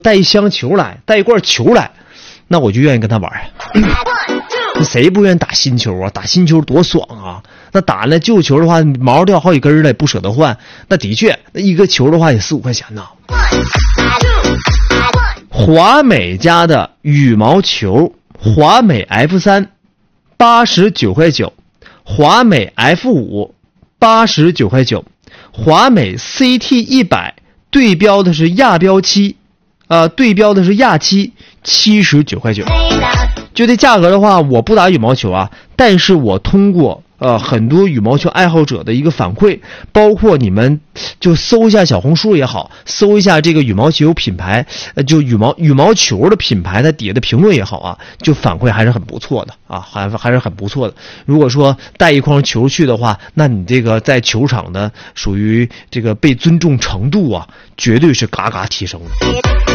带一箱球来，带一罐球来，那我就愿意跟他玩。谁不愿意打新球啊？打新球多爽啊！那打了旧球的话，毛掉好几根了，也不舍得换。那的确，那一个球的话也4、5块钱呢。华美家的羽毛球，华美 F3 89块9，华美 F5 89块9，华美 CT100 对标的是亚标7，对标的是亚779块9。就这价格的话，我不打羽毛球啊，但是我通过很多羽毛球爱好者的一个反馈，包括你们就搜一下小红书也好，搜一下这个羽毛球品牌，就羽毛球的品牌的底下的评论也好啊，就反馈还是很不错的啊，还是很不错的。如果说带一筐球去的话，那你这个在球场的属于这个被尊重程度啊，绝对是嘎嘎提升的。